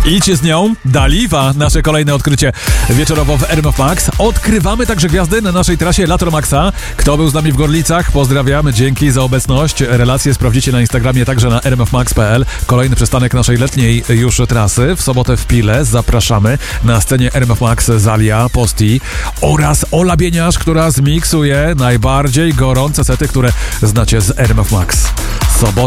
Idźcie z nią, Daliwa, nasze kolejne odkrycie wieczorowo w RMF Max. Odkrywamy także gwiazdy na naszej trasie Lato Maxa. Kto był z nami w Gorlicach? Pozdrawiamy, dzięki za obecność. Relacje sprawdzicie na Instagramie, także na rmfmax.pl. Kolejny przystanek naszej letniej już trasy. W sobotę w Pile zapraszamy na scenie RMF Max Zalia, Posti oraz Ola Bieniasz, która zmiksuje najbardziej gorące sety, które znacie z RMF Max. Sobota